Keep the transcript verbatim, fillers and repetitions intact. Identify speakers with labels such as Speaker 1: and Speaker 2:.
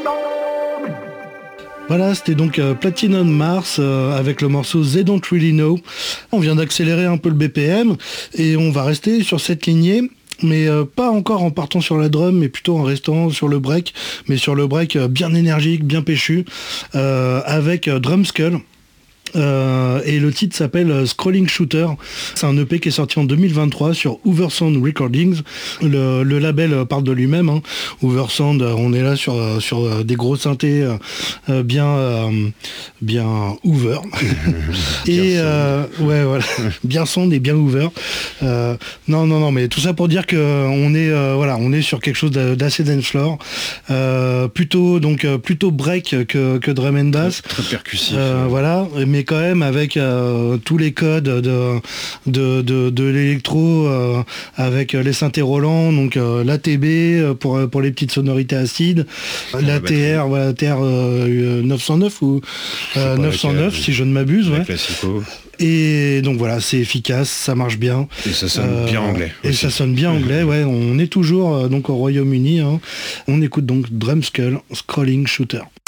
Speaker 1: Voilà, c'était donc euh, Platinum Mars euh, avec le morceau They Don't Really Know. On vient d'accélérer un peu le B P M et on va rester sur cette lignée, mais euh, pas encore en partant sur la drum, mais plutôt en restant sur le break, mais sur le break euh, bien énergique, bien péchu, euh, avec euh, Drumskull. Euh, et le titre s'appelle euh, Scrolling Shooter. C'est un E P qui est sorti en deux mille vingt-trois sur Hooversound Recordings. Le, le label euh, parle de lui-même, hein. Hooversound, euh, on est là sur, euh, sur euh, des gros synthés euh, bien euh, bien Hoover. Et euh, ouais voilà, bien sound et bien Hoover. Euh, non non non, mais tout ça pour dire que on est euh, voilà, on est sur quelque chose d'assez dance floor, euh, plutôt donc plutôt break que, que drum and bass.
Speaker 2: Très, très percussif.
Speaker 1: Euh, voilà, mais quand même avec euh, tous les codes de, de, de, de l'électro, euh, avec les synthés Roland, donc euh, l'A T B pour, pour les petites sonorités acides, la T R, voilà, T R euh, neuf cent neuf ou euh, neuf cent neuf si je ne m'abuse. Ouais. Et donc voilà, c'est efficace, ça marche bien.
Speaker 2: Et ça sonne euh, bien anglais.
Speaker 1: Et aussi. ça sonne bien anglais, ouais. On est toujours euh, donc au Royaume-Uni. Hein. On écoute donc Drumskull, Scrolling Shooter.